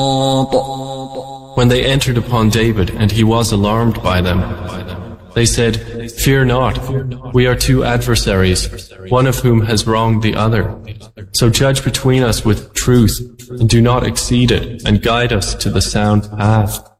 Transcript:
When they entered upon David and he was alarmed by them, they said, "Fear not, we are two adversaries, one of whom has wronged the other. So judge between us with truth, and do not exceed it, and guide us to the sound path."